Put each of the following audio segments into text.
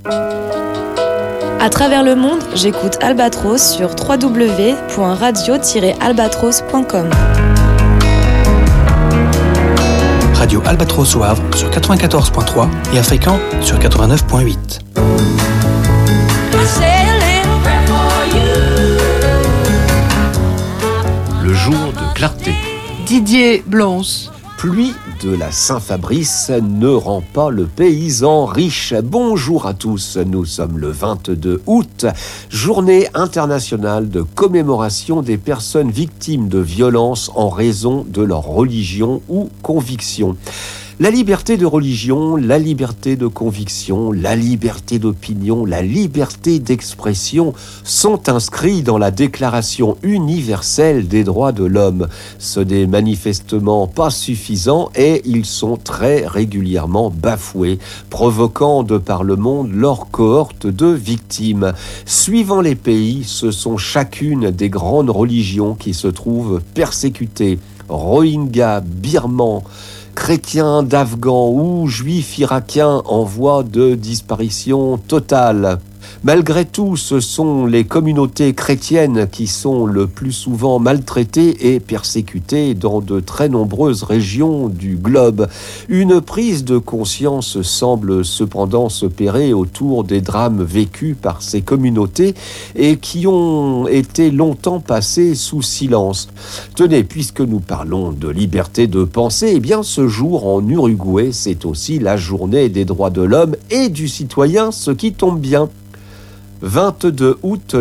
À travers le monde, j'écoute Albatros sur www.radio-albatros.com. Radio Albatros au Havre sur 94.3 et à Fécamp sur 89.8. Le jour de clarté. Didier Blonce. Pluie de la Saint-Fabrice ne rend pas le paysan riche. Bonjour à tous, nous sommes le 22 août, journée internationale de commémoration des personnes victimes de violences en raison de leur religion ou conviction. La liberté de religion, la liberté de conviction, la liberté d'opinion, la liberté d'expression sont inscrits dans la Déclaration universelle des droits de l'homme. Ce n'est manifestement pas suffisant et ils sont très régulièrement bafoués, provoquant de par le monde leur cohorte de victimes. Suivant les pays, ce sont chacune des grandes religions qui se trouvent persécutées. Rohingyas, Birmans, chrétiens d'Afghans ou juifs irakiens en voie de disparition totale. Malgré tout, ce sont les communautés chrétiennes qui sont le plus souvent maltraitées et persécutées dans de très nombreuses régions du globe. Une prise de conscience semble cependant s'opérer autour des drames vécus par ces communautés et qui ont été longtemps passés sous silence. Tenez, puisque nous parlons de liberté de pensée, eh bien ce jour en Uruguay, c'est aussi la journée des droits de l'homme et du citoyen, ce qui tombe bien. 22 août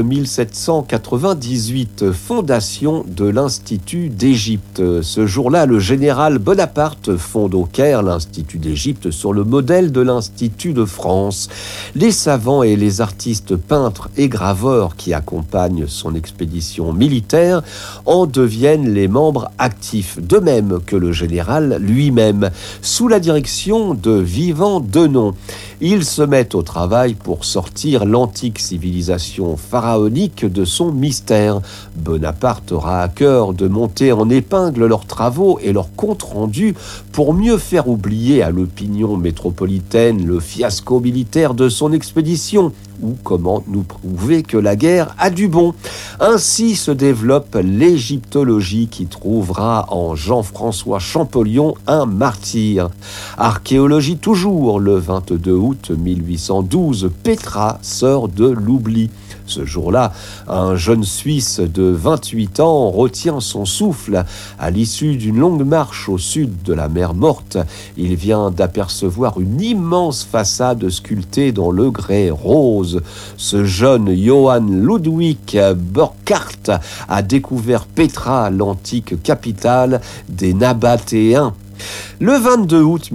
1798, fondation de l'Institut d'Égypte. Ce jour-là, le général Bonaparte fonde au Caire l'Institut d'Égypte sur le modèle de l'Institut de France. Les savants et les artistes peintres et graveurs qui accompagnent son expédition militaire en deviennent les membres actifs, de même que le général lui-même, sous la direction de Vivant Denon. Ils se mettent au travail pour sortir l'antique civilisation pharaonique de son mystère. Bonaparte aura à cœur de monter en épingle leurs travaux et leurs comptes rendus pour mieux faire oublier à l'opinion métropolitaine le fiasco militaire de son expédition, ou comment nous prouver que la guerre a du bon. Ainsi se développe l'égyptologie qui trouvera en Jean-François Champollion un martyr. Archéologie toujours, le 22 août 1812, Petra sort de l'oubli. Ce jour-là, un jeune Suisse de 28 ans retient son souffle. À l'issue d'une longue marche au sud de la mer Morte, il vient d'apercevoir une immense façade sculptée dans le grès rose. Ce jeune Johann Ludwig Burckhardt a découvert Petra, l'antique capitale des Nabatéens. Le 22 août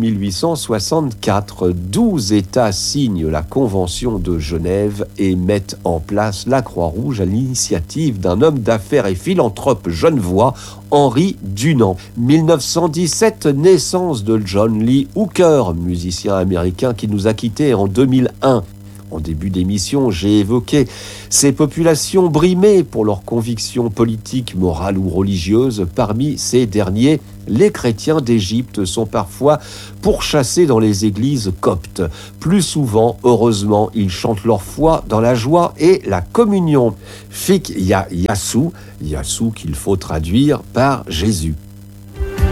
1864, 12 États signent la Convention de Genève et mettent en place la Croix-Rouge à l'initiative d'un homme d'affaires et philanthrope genevois, Henri Dunant. 1917, naissance de John Lee Hooker, musicien américain qui nous a quittés en 2001. En début d'émission, j'ai évoqué ces populations brimées pour leurs convictions politiques, morales ou religieuses. Parmi ces derniers, les chrétiens d'Égypte sont parfois pourchassés dans les églises coptes. Plus souvent, heureusement, ils chantent leur foi dans la joie et la communion. Fik Yassou qu'il faut traduire par Jésus.